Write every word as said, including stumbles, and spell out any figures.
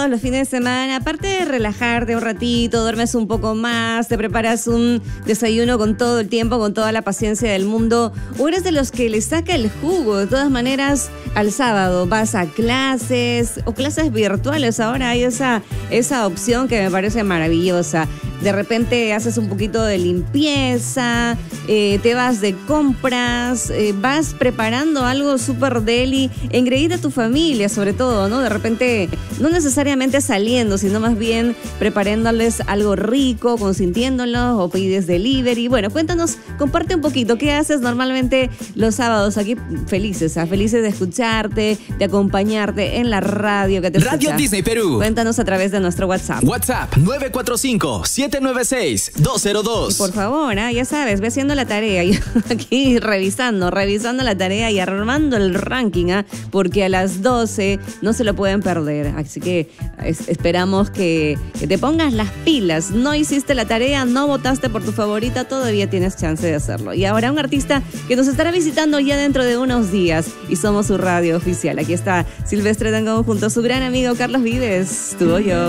todos los fines de semana, aparte de relajarte un ratito, duermes un poco más, te preparas un desayuno con todo el tiempo, con toda la paciencia del mundo, o eres de los que le saca el jugo? De todas maneras, al sábado vas a clases o clases virtuales. Ahora hay esa, esa opción que me parece maravillosa. De repente haces un poquito de limpieza, eh, te vas de compras, eh, vas preparando algo súper deli, engreír a tu familia sobre todo, ¿no? De repente, no necesariamente saliendo, sino más bien preparándoles algo rico, consintiéndolos, o pides delivery. Bueno, cuéntanos, comparte un poquito, ¿qué haces normalmente los sábados? Aquí felices, ¿eh? Felices de escucharte, de acompañarte en la radio que te Radio escucha. Disney Perú. Cuéntanos a través de nuestro WhatsApp. WhatsApp nueve cuatro cinco, siete nueve seis, dos cero dos. Y por favor, ¿eh? Ya sabes, ve haciendo la tarea. Yo aquí revisando, revisando la tarea y armando el ranking, ¿eh? Porque a las doce no se lo pueden perder. Así que es, esperamos que, que te pongas las pilas. No hiciste la tarea, no votaste por tu favorita, todavía tienes chance de hacerlo. Y ahora un artista que nos estará visitando ya dentro de unos días y somos su radio oficial. Aquí está Silvestre Dangond junto a su gran amigo Carlos Vives. Tú o yo.